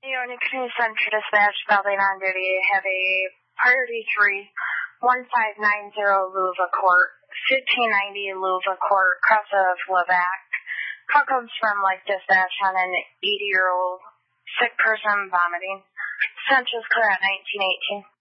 Unit Community Center Dispatch, Valdez on duty. Have a priority 3-1590 Louva Court, 1590 Louva Court, cross of Levac. Call comes from dispatch on an 80-year-old sick person vomiting. Census clear at 1918.